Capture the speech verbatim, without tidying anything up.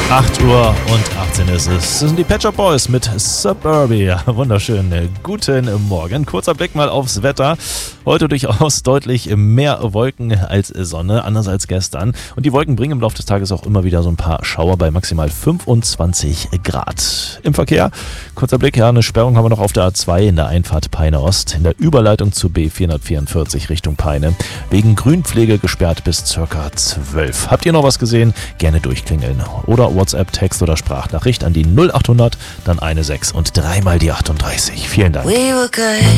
acht Uhr und achtzehn ist es. Das sind die Pet Shop Boys mit Suburbia. Wunderschön. Guten Morgen. Kurzer Blick mal aufs Wetter. Heute durchaus deutlich mehr Wolken als Sonne, anders als gestern. Und die Wolken bringen im Laufe des Tages auch immer wieder so ein paar Schauer bei maximal fünfundzwanzig Grad. Im Verkehr, kurzer Blick, ja, eine Sperrung haben wir noch auf der A zwei in der Einfahrt Peine Ost, in der Überleitung zu B vierhundertvierundvierzig Richtung Peine. Wegen Grünpflege gesperrt bis circa zwölf. Habt ihr noch was gesehen? Gerne durchklingeln. Oder WhatsApp, Text oder Sprachnachricht an die null achthundert, dann eine sechs und dreimal die achtunddreißig. Vielen Dank. We were good.